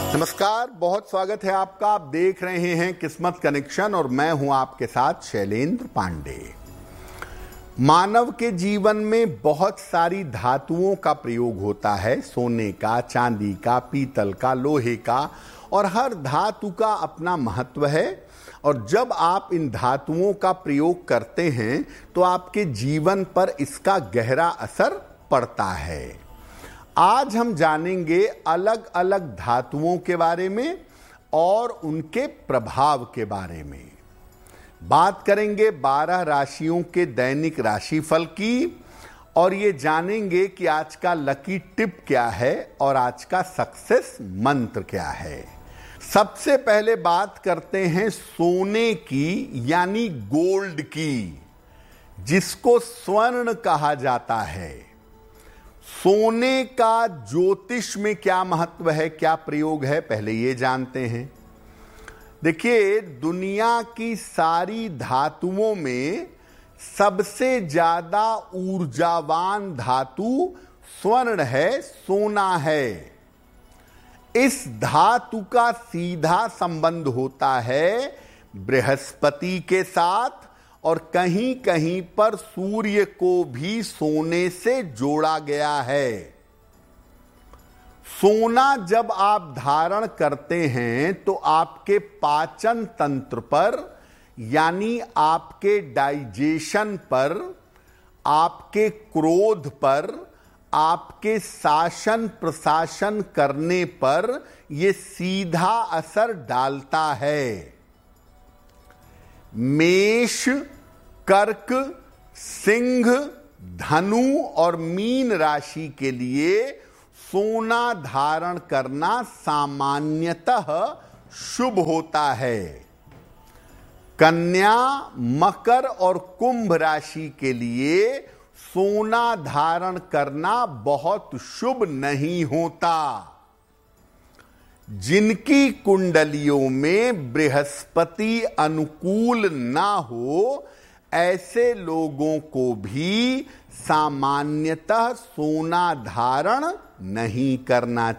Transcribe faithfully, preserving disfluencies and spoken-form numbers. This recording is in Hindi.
नमस्कार, बहुत स्वागत है आपका। आप देख रहे हैं किस्मत कनेक्शन और मैं हूं आपके साथ शैलेंद्र पांडे। मानव के जीवन में बहुत सारी धातुओं का प्रयोग होता है, सोने का, चांदी का, पीतल का, लोहे का, और हर धातु का अपना महत्व है। और जब आप इन धातुओं का प्रयोग करते हैं तो आपके जीवन पर इसका गहरा असर पड़ता है। आज हम जानेंगे अलग अलग धातुओं के बारे में और उनके प्रभाव के बारे में। बात करेंगे बारह राशियों के दैनिक राशिफल की और ये जानेंगे कि आज का लकी टिप क्या है और आज का सक्सेस मंत्र क्या है। सबसे पहले बात करते हैं सोने की यानी गोल्ड की, जिसको स्वर्ण कहा जाता है। सोने का ज्योतिष में क्या महत्व है, क्या प्रयोग है, पहले ये जानते हैं। देखिए, दुनिया की सारी धातुओं में सबसे ज्यादा ऊर्जावान धातु स्वर्ण है, सोना है। इस धातु का सीधा संबंध होता है बृहस्पति के साथ और कहीं कहीं पर सूर्य को भी सोने से जोड़ा गया है। सोना जब आप धारण करते हैं तो आपके पाचन तंत्र पर यानी आपके डाइजेशन पर, आपके क्रोध पर, आपके शासन प्रशासन करने पर यह सीधा असर डालता है। मेष, कर्क, सिंह, धनु और मीन राशि के लिए सोना धारण करना सामान्यतः शुभ होता है। कन्या, मकर और कुंभ राशि के लिए सोना धारण करना बहुत शुभ नहीं होता। जिनकी कुंडलियों में बृहस्पति अनुकूल ना हो, ऐसे लोगों को भी सामान्यतः सोना धारण नहीं करना